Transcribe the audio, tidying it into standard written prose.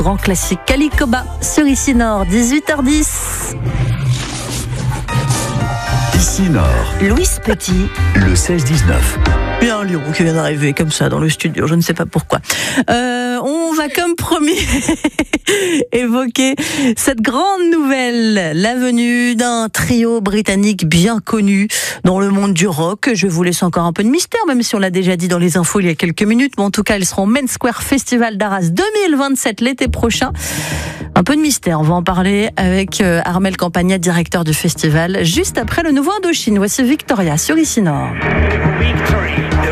Grand classique Calicoba sur Ici Nord, 18h10. Ici Nord, Louis Petit, le 16-19. Il y a un lion qui vient d'arriver comme ça dans le studio, je ne sais pas pourquoi. On va comme promis évoquer cette grande nouvelle, la venue d'un trio britannique bien connu dans le monde du rock. Je vous laisse encore un peu de mystère, même si on l'a déjà dit dans les infos il y a quelques minutes, mais en tout cas ils seront au Main Square Festival d'Arras 2027 l'été prochain. Un peu de mystère, on va en parler avec Armel Campagna, directeur du festival, juste après le nouveau Indochine. Voici Victoria sur Ici Nord. Victory.